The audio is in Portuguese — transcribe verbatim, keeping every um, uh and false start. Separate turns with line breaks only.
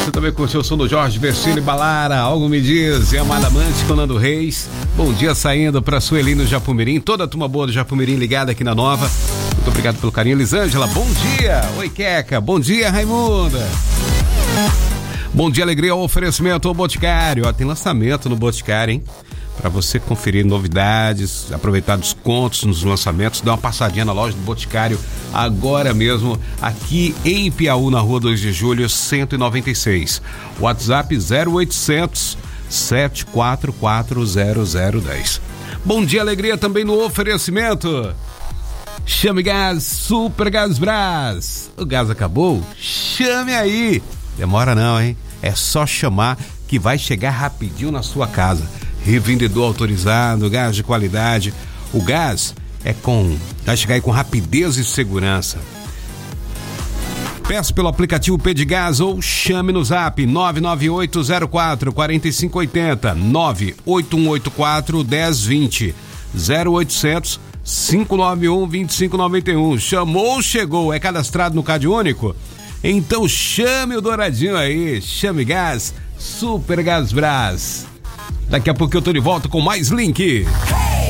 Você também curtiu o som do Jorge Versilo e Balara, algo me diz, e Amada Amante com Nando Reis. Bom dia saindo pra Sueli no Japumirim, toda a turma boa do Japumirim ligada aqui na Nova. Muito obrigado pelo carinho. Elisângela, bom dia. Oi, Queca, bom dia, Raimunda. Bom dia, alegria, oferecimento ao Boticário. Ó, tem lançamento no Boticário, hein? Para você conferir novidades, aproveitar descontos nos lançamentos, dá uma passadinha na loja do Boticário agora mesmo, aqui em Piauí, na rua dois de julho, cento e noventa e seis. WhatsApp zero oitocentos, sete quatro quatro, zero zero um zero. Bom dia, alegria, também no oferecimento. Chame Gás, Super Gás Brás. O gás acabou? Chame aí. Demora não, hein? É só chamar que vai chegar rapidinho na sua casa. Revendedor autorizado, gás de qualidade. O gás é com, vai chegar aí com rapidez e segurança. Peça pelo aplicativo Pedigás ou chame no zap nove nove oito zero quatro, quatro cinco oito zero, nove oito um oito quatro, um zero dois zero, zero oitocentos, cinco nove um, dois cinco nove um. Chamou, chegou, é cadastrado no Cade Único? Então chame o Douradinho aí, chame Gás, Super Gás Brás. Daqui a pouco eu tô de volta com mais link.